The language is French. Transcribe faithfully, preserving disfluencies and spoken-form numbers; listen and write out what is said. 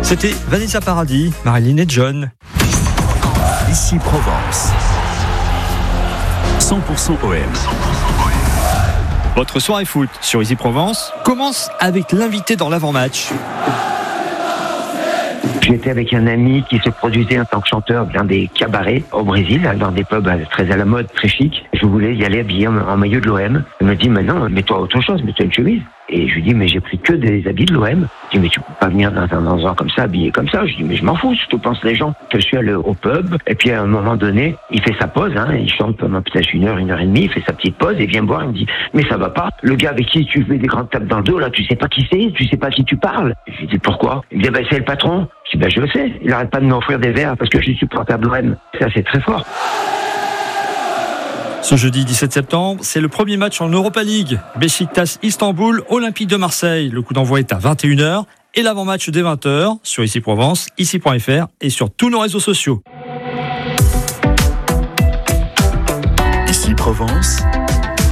C'était Vanessa Paradis, Marilyn et John. Ici Provence. cent pour cent O M. Votre soirée foot sur Ici Provence commence avec l'invité dans l'avant-match. J'étais avec un ami qui se produisait en tant que chanteur dans des cabarets au Brésil, dans des pubs très à la mode, très chic. Je voulais y aller habillé en maillot de l'O M. Il me dit, mais non, mets-toi autre chose, mets-toi une chemise. Et je lui dis, mais j'ai pris que des habits de l'O M. Il dit, mais tu peux pas venir dans un endroit comme ça, habillé comme ça. Je dis, mais je m'en fous, ce que pensent les gens. Je suis allé au pub, et puis à un moment donné, il fait sa pause, hein, il chante pendant peut-être une heure, une heure et demie, il fait sa petite pause, et vient me voir, il me dit, mais ça va pas. Le gars avec qui tu fais des grandes tapes dans le dos, là, tu sais pas qui c'est, tu sais pas à qui tu parles. Je lui dis, pourquoi? Il me dit, ben, c'est le patron. Je dis, ben, je le sais. Il arrête pas de m'offrir des verres parce que je suis supportable de l'O M. Ça, c'est très fort. Ce jeudi dix-sept septembre, c'est le premier match en Europa League. Beşiktaş Istanbul, Olympique de Marseille. Le coup d'envoi est à vingt et une heures et l'avant-match dès vingt heures sur Ici Provence, ici point f r et sur tous nos réseaux sociaux. Ici Provence.